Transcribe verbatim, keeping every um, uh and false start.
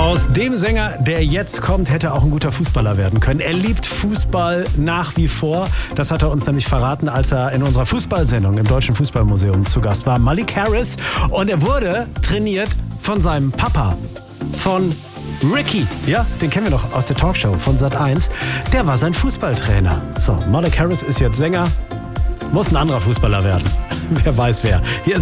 Aus dem Sänger, der jetzt kommt, hätte auch ein guter Fußballer werden können. Er liebt Fußball nach wie vor. Das hat er uns nämlich verraten, als er in unserer Fußballsendung im Deutschen Fußballmuseum zu Gast war. Malik Harris. Und er wurde trainiert von seinem Papa, von Ricky. Ja, den kennen wir noch aus der Talkshow von Sat eins. Der war sein Fußballtrainer. So, Malik Harris ist jetzt Sänger. Muss ein anderer Fußballer werden. Wer weiß wer. Hier ist